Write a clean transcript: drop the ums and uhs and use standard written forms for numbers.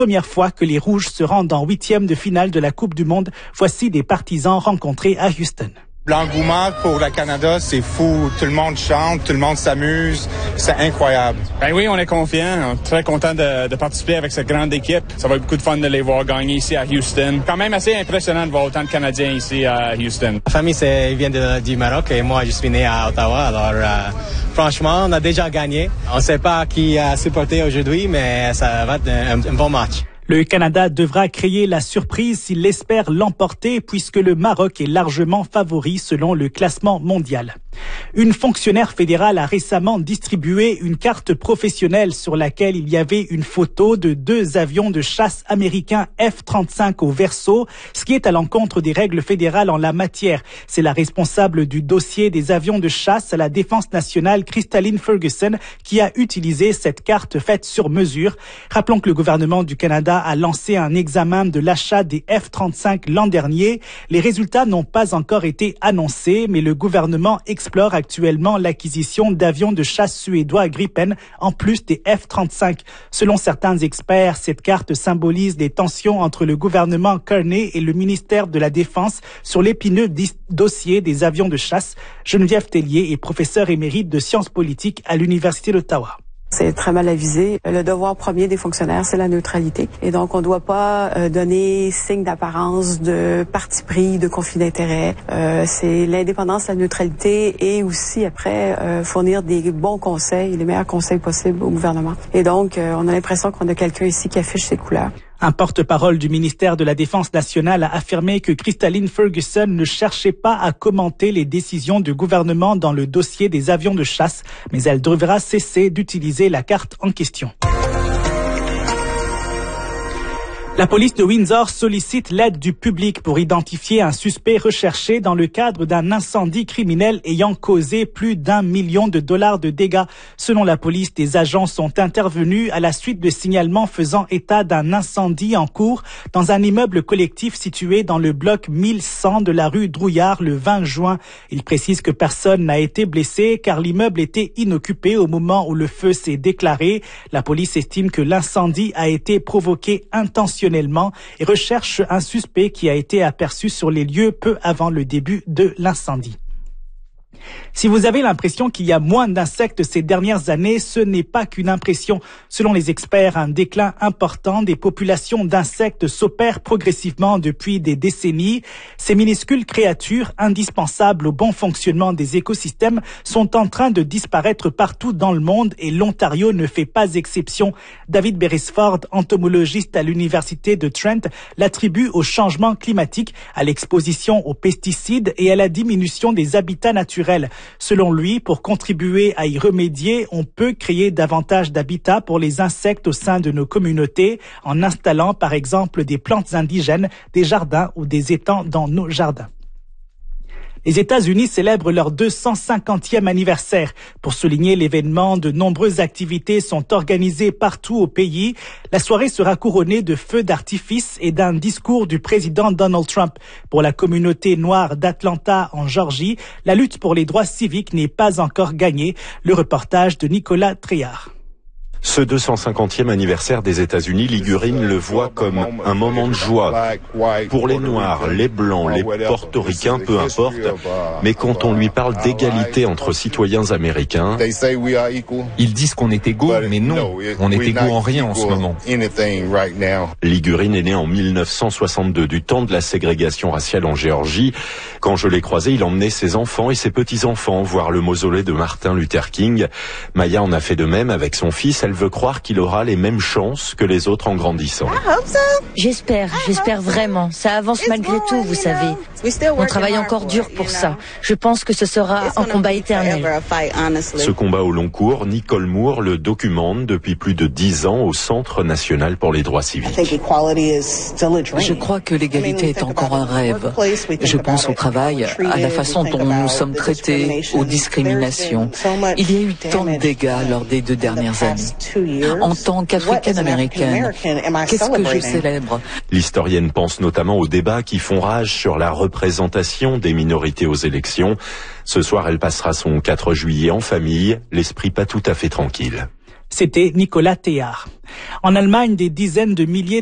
Première fois que les Rouges se rendent en huitième de finale de la Coupe du Monde. Voici des partisans rencontrés à Houston. L'engouement pour le Canada, c'est fou. Tout le monde chante, tout le monde s'amuse. C'est incroyable. Ben oui, on est confiants. On est très contents de participer avec cette grande équipe. Ça va être beaucoup de fun de les voir gagner ici à Houston. Quand même assez impressionnant de voir autant de Canadiens ici à Houston. Ma famille vient du Maroc et moi, je suis né à Ottawa. Alors, franchement, on a déjà gagné. On ne sait pas qui a supporté aujourd'hui, mais ça va être un bon match. Le Canada devra créer la surprise s'il espère l'emporter puisque le Maroc est largement favori selon le classement mondial. Une fonctionnaire fédérale a récemment distribué une carte professionnelle sur laquelle il y avait une photo de 2 avions de chasse américains F-35 au verso, ce qui est à l'encontre des règles fédérales en la matière. C'est la responsable du dossier des avions de chasse à la Défense nationale, Crystalline Ferguson, qui a utilisé cette carte faite sur mesure. Rappelons que le gouvernement du Canada a lancé un examen de l'achat des F-35 l'an dernier. Les résultats n'ont pas encore été annoncés, mais le gouvernement explore actuellement l'acquisition d'avions de chasse suédois Gripen en plus des F-35. Selon certains experts, cette carte symbolise les tensions entre le gouvernement Carney et le ministère de la Défense sur l'épineux dossier des avions de chasse. Geneviève Tellier est professeure émérite de sciences politiques à l'Université d'Ottawa. C'est très mal avisé. Le devoir premier des fonctionnaires, c'est la neutralité. Et donc, on ne doit pas donner signe d'apparence, de parti pris, de conflit d'intérêt. C'est l'indépendance, la neutralité et aussi, après, fournir des bons conseils, les meilleurs conseils possibles au gouvernement. Et donc, on a l'impression qu'on a quelqu'un ici qui affiche ses couleurs. Un porte-parole du ministère de la Défense nationale a affirmé que Crystalline Ferguson ne cherchait pas à commenter les décisions du gouvernement dans le dossier des avions de chasse, mais elle devra cesser d'utiliser la carte en question. La police de Windsor sollicite l'aide du public pour identifier un suspect recherché dans le cadre d'un incendie criminel ayant causé plus d'$1 million de dégâts. Selon la police, des agents sont intervenus à la suite de signalements faisant état d'un incendie en cours dans un immeuble collectif situé dans le bloc 1100 de la rue Drouillard le 20 juin. Ils précisent que personne n'a été blessé car l'immeuble était inoccupé au moment où le feu s'est déclaré. La police estime que l'incendie a été provoqué intentionnellement et recherche un suspect qui a été aperçu sur les lieux peu avant le début de l'incendie. Si vous avez l'impression qu'il y a moins d'insectes ces dernières années, ce n'est pas qu'une impression. Selon les experts, un déclin important des populations d'insectes s'opère progressivement depuis des décennies. Ces minuscules créatures, indispensables au bon fonctionnement des écosystèmes, sont en train de disparaître partout dans le monde et l'Ontario ne fait pas exception. David Beresford, entomologiste à l'Université de Trent, l'attribue au changement climatique, à l'exposition aux pesticides et à la diminution des habitats naturels. Selon lui, pour contribuer à y remédier, on peut créer davantage d'habitats pour les insectes au sein de nos communautés en installant par exemple des plantes indigènes, des jardins ou des étangs dans nos jardins. Les États-Unis célèbrent leur 250e anniversaire. Pour souligner l'événement, de nombreuses activités sont organisées partout au pays. La soirée sera couronnée de feux d'artifice et d'un discours du président Donald Trump. Pour la communauté noire d'Atlanta en Georgie, la lutte pour les droits civiques n'est pas encore gagnée. Le reportage de Nicolas Tréhard. Ce 250e anniversaire des États-Unis, Ligurine le voit comme un moment de joie. Pour les Noirs, les Blancs, les Portoricains, peu importe. Mais quand on lui parle d'égalité entre citoyens américains, ils disent qu'on est égaux, mais non, on n'est égaux en rien en ce moment. Ligurine est né en 1962, du temps de la ségrégation raciale en Géorgie. Quand je l'ai croisé, il emmenait ses enfants et ses petits-enfants voir le mausolée de Martin Luther King. Maya en a fait de même avec son fils. Elle veut croire qu'il aura les mêmes chances que les autres en grandissant. J'espère vraiment. Ça avance malgré tout, vous savez. On travaille encore dur pour ça. Je pense que ce sera un combat éternel. Ce combat au long cours, Nicole Moore le documente depuis plus de 10 ans au Centre national pour les droits civiques. Je crois que l'égalité est encore un rêve. Je pense au travail, à la façon dont nous sommes traités, aux discriminations. Il y a eu tant de dégâts lors des 2 dernières années. En tant qu'Africaine-Américaine, qu'est-ce que je célèbre? L'historienne pense notamment aux débats qui font rage sur la représentation des minorités aux élections. Ce soir, elle passera son 4 juillet en famille, l'esprit pas tout à fait tranquille. C'était Nicolas Théard. En Allemagne, des dizaines de milliers